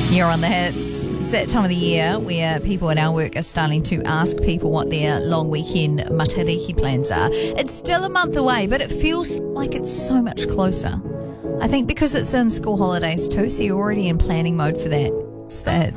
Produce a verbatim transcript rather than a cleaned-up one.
You're on the hits. It's that time of the year where people at our work are starting to ask people what their long weekend matariki plans are. It's still a month away, but it feels like it's so much closer. I think because it's in school holidays too, so you're already in planning mode for that. It's that